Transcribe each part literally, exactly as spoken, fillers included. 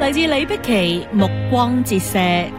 嚟自李璧琦目光折射。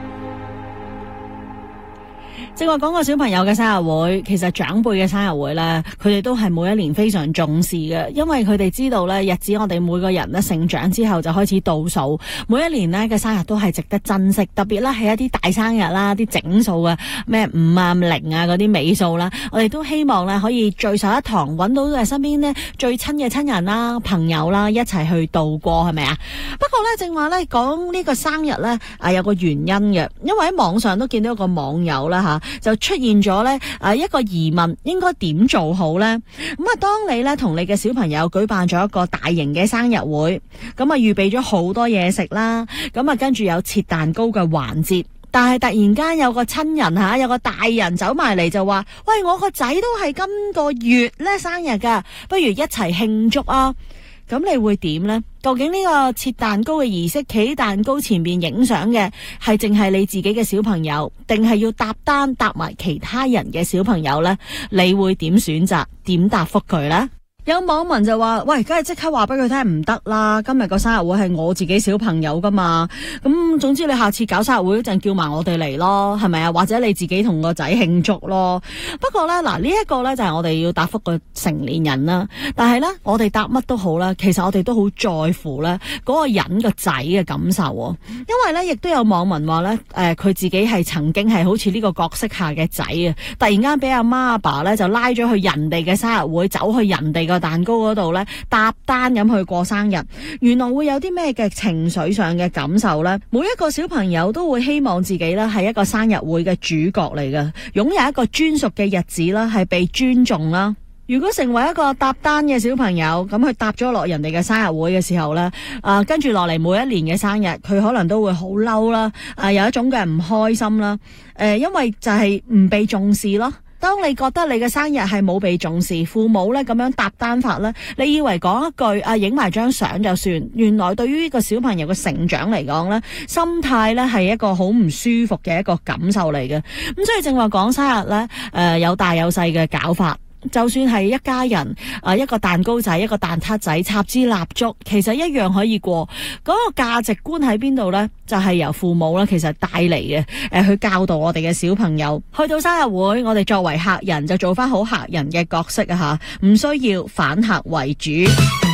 正話講個小朋友嘅生日會，其實長輩嘅生日會咧，佢哋都係每一年非常重視嘅，因為佢哋知道咧，日子我哋每個人咧成長之後就開始倒數，每一年咧嘅生日都係值得珍惜，特別啦係一啲大生日啦，啲整數啊，咩五啊零啊嗰啲尾數啦，我哋都希望咧可以聚首一堂，揾到誒身邊咧最親嘅親人啦、朋友啦，一齊去度過，係咪啊？不過咧正話咧講呢個生日咧啊有個原因嘅，因為喺網上都見到一個網友啦吓。就出現咗咧誒一個疑問，應該點做好咧？咁啊，當你咧同你嘅小朋友舉辦咗一個大型嘅生日會，咁啊預備咗好多嘢食啦，咁啊跟住有切蛋糕嘅環節，但係突然間有個親人吓，有個大人走埋嚟就話：喂，我個仔都係今個月咧生日噶，不如一齊慶祝啊！咁你會點呢？究竟呢個切蛋糕嘅儀式，企蛋糕前面影相嘅係淨係你自己嘅小朋友，定係要搭單搭埋其他人嘅小朋友呢？你會點選擇？點答覆佢呢？有網民就話：喂，梗係即刻話俾佢聽唔得啦！今日個生日會係我自己小朋友噶嘛，咁總之你下次搞生日會嗰陣叫埋我哋嚟咯，係咪啊？或者你自己同個仔慶祝咯。不過咧，嗱呢一個咧就係我哋要答覆個成年人啦。但係咧，我哋答乜都好啦，其實我哋都好在乎咧嗰個人個仔嘅感受。因為咧，亦都有網民話咧，誒、呃、佢自己係曾經係好似呢個角色下嘅仔啊，突然間俾阿媽阿爸咧就拉咗去人哋嘅生日會，走去人哋個蛋糕嗰度咧搭單咁去過生日，原來會有啲咩嘅情緒上嘅感受呢？每一個小朋友都會希望自己咧係一個生日會嘅主角嚟嘅，擁有一個專屬嘅日子啦，係被尊重啦。如果成為一個搭單嘅小朋友，咁佢搭咗落人哋嘅生日會嘅時候呢，啊跟住落嚟每一年嘅生日，佢可能都會好嬲啦，啊有一種嘅唔開心啦，誒、呃、因為就係唔被重視咯。當你覺得你嘅生日係冇被重視，父母咧咁樣搭單法咧，你以為講一句啊影埋張相就算，原來對於呢個小朋友嘅成長嚟講咧，心態咧係一個好唔舒服嘅一個感受嚟嘅。咁所以正話講生日咧，誒、呃、有大有細嘅搞法。就算係一家人，啊一個蛋糕仔，一個蛋撻仔，插支蠟燭，其實一樣可以過。嗰個價值觀喺邊度呢？就係由父母啦，其實帶嚟嘅，誒去教導我哋嘅小朋友。去到生日會，我哋作為客人就做翻好客人嘅角色啊吓，唔需要反客為主。